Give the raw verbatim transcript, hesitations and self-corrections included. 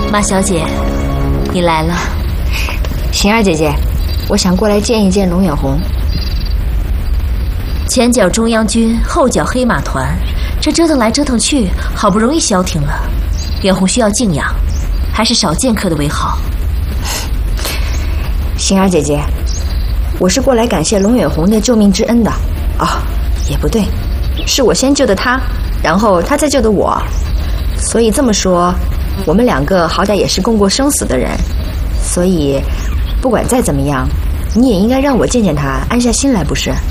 马小姐，你来了。 晴儿姐姐，我想过来见一见龙远红。 前脚中央军，后脚黑马团，这折腾来折腾去，好不容易消停了。远红需要静养，还是少见客的为好。 晴儿姐姐，我是过来感谢龙远红的救命之恩的。哦，也不对，是我先救的他，然后他再救的我。所以这么说，我们两个好歹也是共过生死的人，所以不管再怎么样，你也应该让我见见他，安下心来，不是？